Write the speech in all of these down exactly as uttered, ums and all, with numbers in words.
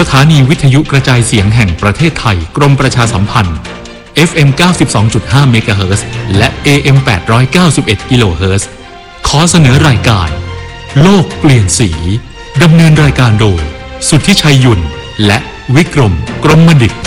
สถานีวิทยุกระจายเสียงแห่งประเทศไทยกรมประชาสัมพันธ์ เอฟ เอ็ม เก้าสิบสองจุดห้า เมกะเฮิรตซ์และ เอ เอ็ม แปดร้อยเก้าสิบเอ็ด กิโลเฮิรตซ์ขอเสนอรายการโลกเปลี่ยนสีดำเนินรายการโดยสุทธิชัยยุ่นและวิกรมกรมดิษฐ์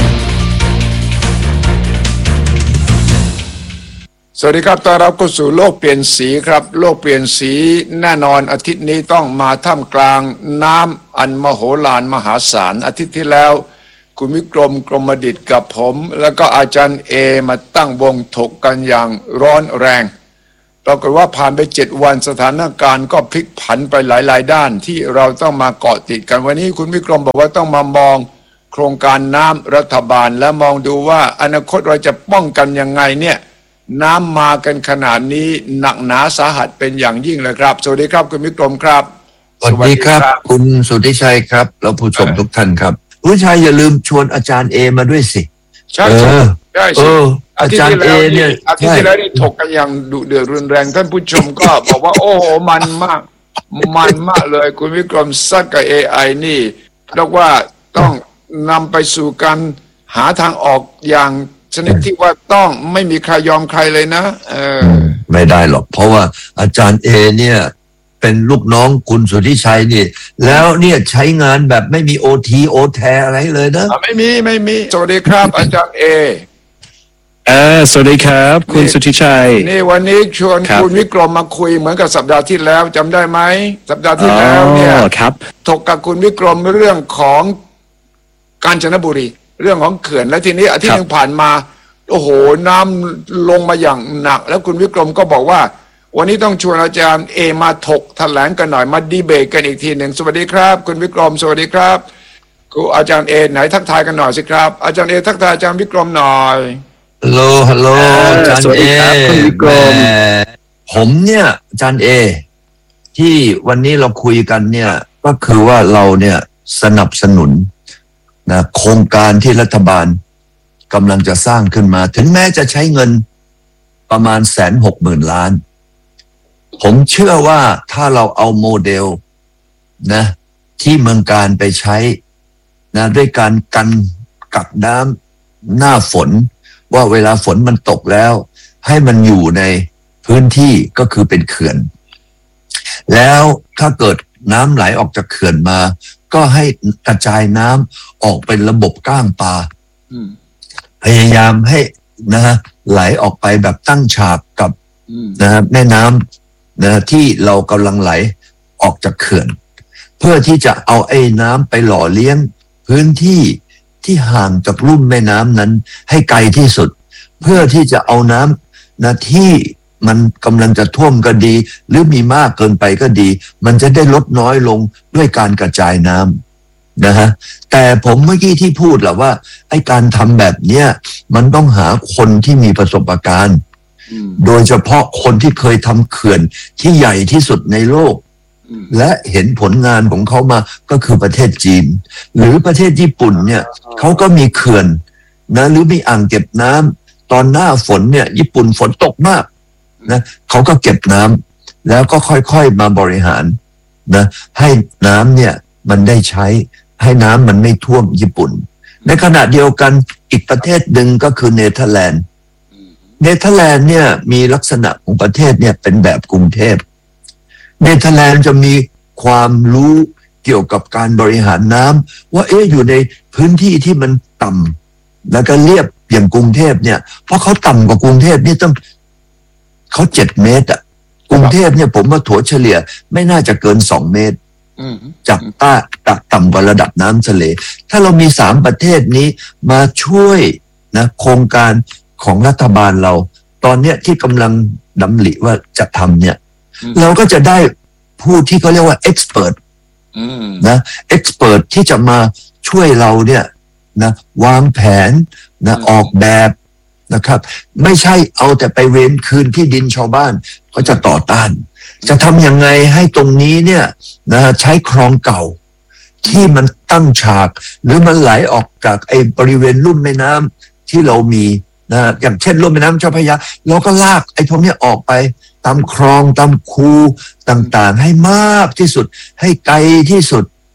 สวัสดีครับต้อนรับเข้าสู่โลกเปลี่ยนสีครับโลกเปลี่ยนสีแน่นอนอาทิตย์นี้ต้องมาท่ามกลางน้ำอันมโหฬารมหาศาลอาทิตย์ที่แล้วคุณวิกรมกรมดิษฐ์กับผมแล้วก็อาจารย์เอมาตั้งวงถกกันอย่างร้อนแรงปรากฏว่าผ่านไปเจ็ดวันสถานการณ์ก็พลิกผันไปหลายๆด้านที่เราต้องมาเกาะติดกันวันนี้คุณวิกรมบอกว่าต้องมามองโครงการน้ำรัฐบาลและมองดูว่าอนาคตเราจะป้องกันยังไงเนี่ยน้ำมากันขนาดนี้หนักหนาสาหัสเป็นอย่างยิ่งเลยครับสวัสดีครับคุณวิกรมครับสวัสดีครับคุณสุทธิชัยครับแล้วผู้ชมทุกท่านครับคุณชัยอย่าลืมชวนอาจารย์เอมาด้วยสิใช่ใช่สิอาจารย์เอเนี่ยอาทิตย์ที่แล้วนี่ถกกันอย่างดุเดือดรุนแรงท่านผู้ชมก็บอกว่าโอ้โหมันมากมันมากเลยคุณวิกรมซัดกับ เอ ไอ นี่เรียกว่าต้องนำไปสู่การหาทางออกอย่างชนิดที่ว่าต้องไม่มีใครยอมใครเลยนะเออไม่ได้หรอกเพราะว่าอาจารย์เอเนี่ยเป็นลูกน้องคุณสุทธิชัยนี่แล้วเนี่ยใช้งานแบบไม่มีโอทีโอแทอะไรเลยนะไม่มีไม่มีสวัสดีครับอาจารย์เออ่าสวัสดีครับคุณสุทธิชัยนี่วันนี้ชวนคุณวิกรมมาคุยเหมือนกับสัปดาห์ที่แล้วจำได้ไหมสัปดาห์ที่แล้วเนี่ยถกกับคุณวิกรมเรื่องของกาญจนบุรีเรื่องของเขื่อนและทีนี้อาทิตย์นึงผ่านมาโอ้โหน้ำลงมาอย่างหนักแล้วคุณวิกรมก็บอกว่าวันนี้ต้องชวนอาจารย์เอมาถกแถลงกันหน่อยมาดีเบตกันอีกทีหนึ่งสวัสดีครับคุณวิกรมสวัสดีครับครูอาจารย์เอไหนทักทายกันหน่อยสิครับอาจารย์เอทักทายอาจารย์วิกรมหน่อยฮัลโหลฮัลโหลอาจารย์เอคุณวิกรมผมเนี่ยอาจารย์เอที่วันนี้เราคุยกันเนี่ยก็คือว่าเราเนี่ยสนับสนุนนะโครงการที่รัฐบาลกำลังจะสร้างขึ้นมาถึงแม้จะใช้เงินประมาณแสนหกหมื่นล้านผมเชื่อว่าถ้าเราเอาโมเดลนะที่เมืองการไปใช้นะด้วยการกันกักน้ำหน้าฝนว่าเวลาฝนมันตกแล้วให้มันอยู่ในพื้นที่ก็คือเป็นเขื่อนแล้วถ้าเกิดน้ำไหลออกจากเขื่อนมาก็ให้กระจายน้ำออกเป็นระบบก้างปลาพยายามให้นะฮะไหลออกไปแบบตั้งฉากกับนะฮะแม่น้ำนะที่เรากำลังไหลออกจากเขื่อนเพื่อที่จะเอาไอ้น้ำไปหล่อเลี้ยงพื้นที่ที่ห่างจากลุ่มแม่น้ำนั้นให้ไกลที่สุดเพื่อที่จะเอาน้ำนะที่มันกำลังจะท่วมก็ดีหรือมีมากเกินไปก็ดีมันจะได้ลดน้อยลงด้วยการกระจายน้ำนะฮะแต่ผมเมื่อกี้ที่พูดแหละว่าไอ้การทำแบบเนี้ยมันต้องหาคนที่มีประสบการณ์โดยเฉพาะคนที่เคยทำเขื่อนที่ใหญ่ที่สุดในโลกและเห็นผลงานของเขามาก็คือประเทศจีนหรือประเทศญี่ปุ่นเนี่ยเขาก็มีเขื่อนนะหรือมีอ่างเก็บน้ำตอนหน้าฝนเนี่ยญี่ปุ่นฝนตกมากนะเขาก็เก็บน้ำแล้วก็ค่อยๆมาบริหารนะให้น้ำเนี่ยมันได้ใช้ให้น้ำมันไม่ท่วมญี่ปุ่นในขณะเดียวกันอีกประเทศหนึ่งก็คือเนเธอร์แลนด์เนเธอร์แลนด์เนี่ยมีลักษณะของประเทศเนี่ยเป็นแบบกรุงเทพเนเธอร์แลนด์จะมีความรู้เกี่ยวกับการบริหารน้ำว่าเอ๊ะอยู่ในพื้นที่ที่มันต่ำแล้วก็เรียบอย่างกรุงเทพเนี่ยเพราะเขาต่ำกว่ากรุงเทพนี่ต้องเขาเจ็ดเมตรอ่ะกรุงเทพเนี่ยผมว่าถั่วเฉลี่ยไม่น่าจะเกินสองเมตรจากใต้ตักต่ำกว่าระดับน้ำทะเลถ้าเรามีสามประเทศนี้มาช่วยนะโครงการของรัฐบาลเราตอนเนี้ยที่กำลังดำริว่าจะทำเนี่ยเราก็จะได้ผู้ที่เขาเรียกว่าเอ็กซ์เพรสนะเอ็กซ์เพรสที่จะมาช่วยเราเนี่ยนะวางแผนนะออกแบบนะครับไม่ใช่เอาแต่ไปเว้นคืนที่ดินชาวบ้านเขาจะต่อต้านจะทำยังไงให้ตรงนี้เนี่ยนะใช้คลองเก่าที่มันตั้งฉากหรือมันไหลออกจากไอ้บริเวณลุ่มแม่น้ำที่เรามีนะอย่างเช่นลุ่มแม่น้ำเจ้าพระยาเราก็ลากไอ้พวกนี้ออกไปตามคลองตามคูต่างๆให้มากที่สุดให้ไกลที่สุด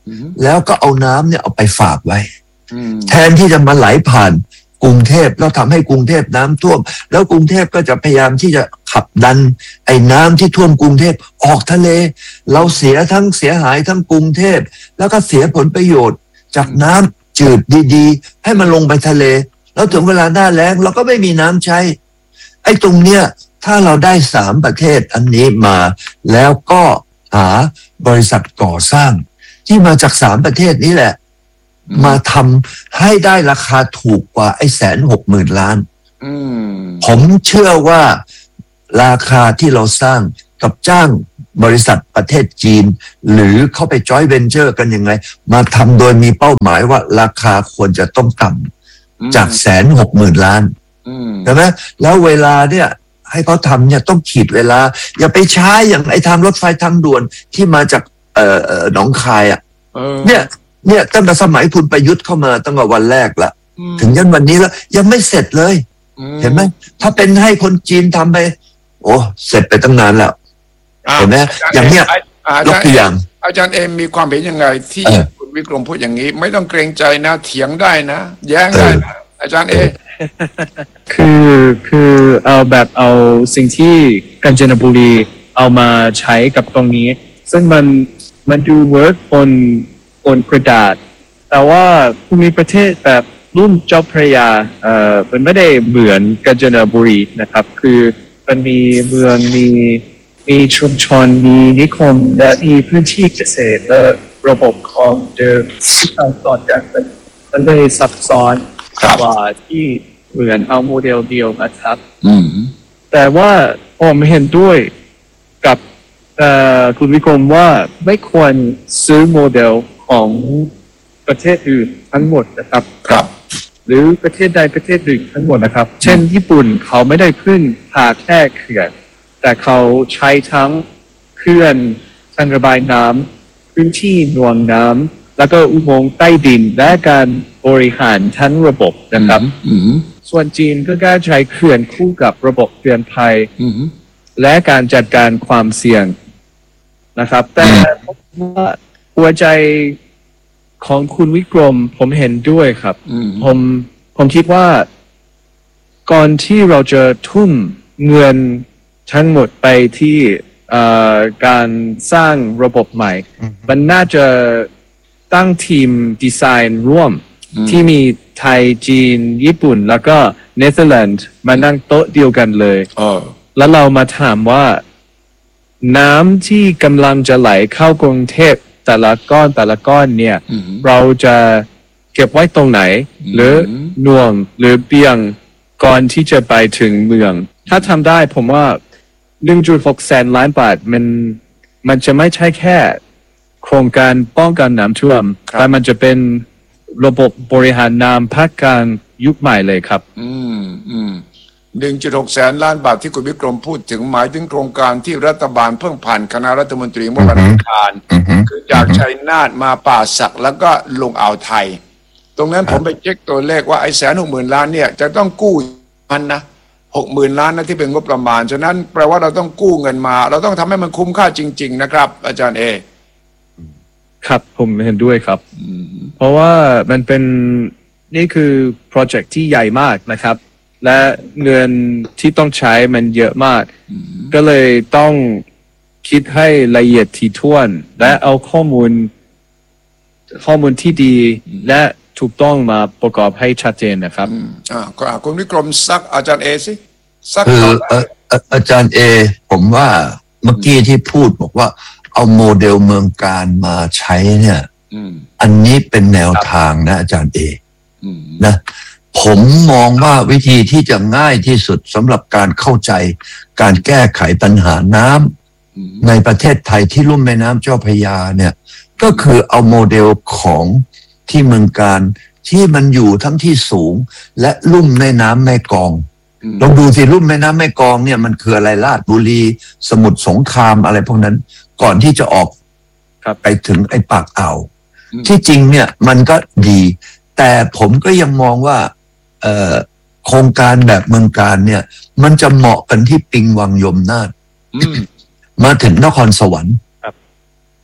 แล้วก็เอาน้ำเนี่ยเอาไปฝากไว้อืมแทนที่จะมาไหลผ่านกรุงเทพแล้วทำให้กรุงเทพน้ำท่วมแล้วกรุงเทพก็จะพยายามที่จะขับดันไอ้น้ำที่ท่วมกรุงเทพออกทะเล เราเสียทั้งเสียหายทั้งกรุงเทพแล้วก็เสียผลประโยชน์จากน้ำจืดดีๆให้มันลงไปทะเลแล้วถึงเวลาหน้าแล้งเราก็ไม่มีน้ำใช้ไอ้ตรงเนี้ยถ้าเราได้สามประเทศอันนี้มาแล้วก็หาบริษัทก่อสร้างที่มาจากสามประเทศนี้แหละมาทำให้ได้ราคาถูกกว่าไอ้แสนหกหมื่นล้านอืมผมเชื่อว่าราคาที่เราสร้างกับจ้างบริษัทประเทศจีนหรือเข้าไปจอยเวนเจอร์กันยังไงมาทำโดยมีเป้าหมายว่าราคาควรจะต้องต่ำจากแสนหกหมื่นล้านใช่ไหมแล้วเวลาเนี่ยให้เขาทำเนี่ยต้องขีดเวลาอย่าไปช้าอย่างไอ้ทางรถไฟทางด่วนที่มาจากเอ่อเอ่อหนองคายอ่ะเนี่ยเนี่ยตั้งแต่สมัยคุณประยุทธ์เข้ามาตั้งแต่วันแรกละถึงยันวันนี้แล้วยังไม่เสร็จเลยเห็นไหมถ้าเป็นให้คนจีนทำไปโอ้เสร็จไปตั้งนานแล้วเห็นไหมอย่างเนี้ยยกตัวอย่างอาจารย์เอ็มมีความเห็นยังไงที่คุณวิกรมพูดอย่างนี้ไม่ต้องเกรงใจนะเถียงได้นะแย้งได้นะอาจารย์เอคือคือเอาแบบเอาสิ่งที่กาญจนบุรีเอามาใช้กับตรงนี้ซึ่งมันมันดูเวิร์กบนบนกระดาษแต่ว่าภูมิประเทศแบบรุ่มเจ้าพระยาเอ่อมันไม่ได้เหมือนกาญจนบุรีนะครับคือมันมีเมืองมีมีชุมชนมีนิคมและมีพื้นที่เกษตรและระบบของเดิมที่ต่างต่อจากมันมันเลยซับซ้อนกว่าที่เหมือนเอาโมเดลเดียวมาทับแต่ว่าผมเห็นด้วยกับคุณวิกรมว่าไม่ควรซื้อโมเดลของประเทศอื่นทั้งหมดนะครับครับหรือประเทศใดประเทศหนึ่งทั้งหมดนะครับเช่นญี่ปุ่นเขาไม่ได้พึ่งพาแค่เขื่อนแต่เขาใช้ทั้งเขื่อนทางระบายน้ำพื้นที่หน่วงน้ำแล้วก็อุโมงค์ใต้ดินและการบริหารทั้งระบบนะครับส่วนจีนก็กล้าใช้เขื่อนคู่กับระบบเตือนภัยและการจัดการความเสี่ยงนะครับแต่ว่าหัวใจของคุณวิกรมผมเห็นด้วยครับผมผมคิดว่าก่อนที่เราจะทุ่มเงินทั้งหมดไปที่การสร้างระบบใหม่มันน่าจะตั้งทีมดีไซน์ร่วมที่มีไทยจีนญี่ปุ่นแล้วก็เนเธอร์แลนด์มานั่งโต๊ะเดียวกันเลยแล้วเรามาถามว่าน้ำที่กำลังจะไหลเข้ากรุงเทพแต่ละก้อนแต่ละก้อนเนี่ยเราจะเก็บไว้ตรงไหนหรือหน่วงหรือเบี่ยงก่อนที่จะไปถึงเมืองถ้าทำได้ผมว่า หนึ่งจุดหก แสนล้านบาทมันมันจะไม่ใช่แค่โครงการป้องกันน้ำท่วมแต่มันจะเป็นระบบบริหารน้ำภาคกลางยุคใหม่เลยครับอืมอืมหนึ่งจุดหกแสนล้านบาทที่คุณวิกรมพูดถึงหมายถึงโครงการที่รัฐบาลเพิ่งผ่านคณะรัฐมนตรีเมื่อวันอังคารคือจากชัยนาทมาป่าสักแล้วก็ลงอ่าวไทยตรงนั้นผมไปเช็คตัวเลขว่าไอ้แสนหกหมื่นล้านเนี่ยจะต้องกู้มันนะหกหมื่นล้านนะที่เป็นงบประมาณฉะนั้นแปลว่าเราต้องกู้เงินมาเราต้องทำให้มันคุ้มค่าจริงๆนะครับอาจารย์เอครับผมเห็นด้วยครับเพราะว่ามันเป็นนี่คือโปรเจกต์ที่ใหญ่มากนะครับและเงินที่ต้องใช้มันเยอะมากก็เลยต้องคิดให้ละเอียดถี่ถ้วนและเอาข้อมูลข้อมูลที่ดีและถูกต้องมาประกอบให้ชัดเจนนะครับอ่าคุณวิกรมซักอาจารย์เอสิซักคืออาจารย์เอผมว่าเมื่อกี้ที่พูดบอกว่าเอาโมเดลเมืองการมาใช้เนี่ยอันนี้เป็นแนวทางนะอาจารย์เอนะผมมองว่าวิธีที่จะง่ายที่สุดสำหรับการเข้าใจการแก้ไขปัญหาน้ำในประเทศไทยที่ลุ่มแม่น้ำเจ้าพระยาเนี่ยก็คือเอาโมเดลของที่เมืองการที่มันอยู่ทั้งที่สูงและลุ่มแม่น้ำแม่กลองลองดูสิลุ่มแม่น้ำแม่กลองเนี่ยมันคืออะไรลาดบุรีสมุทรสงครามอะไรพวกนั้นก่อนที่จะออกไปถึงไอ้ปากอ่าวที่จริงเนี่ยมันก็ดีแต่ผมก็ยังมองว่าเอ่อโครงการแบบเมืองการเนี่ยมันจะเหมาะกันที่ปิงวังยมนาถมาถึงนครสวรรค์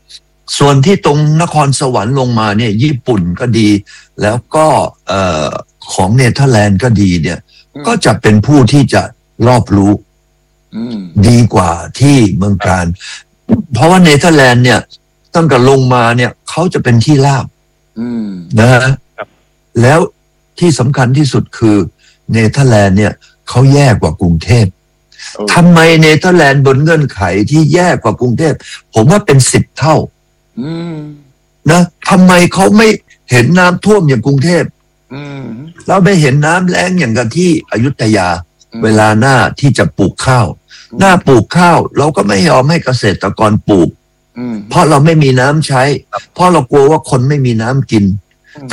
ส่วนที่ตรงนครสวรรค์ลงมาเนี่ยญี่ปุ่นก็ดีแล้วก็เอ่อของเนเธอร์แลนด์ก็ดีเนี่ยก็จะเป็นผู้ที่จะรอบรู้ดีกว่าที่เมืองการเพราะว่าเนเธอร์แลนด์เนี่ยตั้งแต่ลงมาเนี่ยเขาจะเป็นที่ราบนะฮะแล้วที่สำคัญที่สุดคือเนเธอร์แลนด์เนี่ยเขาแย่กว่ากรุงเทพทำไมเนเธอร์แลนด์บนเงื่อนไขที่แย่กว่ากรุงเทพผมว่าเป็นสิบเท่านะทำไมเขาไม่เห็นน้ำท่วมอย่างกรุงเทพเราไม่เห็นน้ำแล้งอย่างกับที่อยุธยาเวลาหน้าที่จะปลูกข้าวหน้าปลูกข้าวเราก็ไม่ยอมให้เกษตรกรปลูกเพราะเราไม่มีน้ำใช้เพราะเรากลัวว่าคนไม่มีน้ำกิน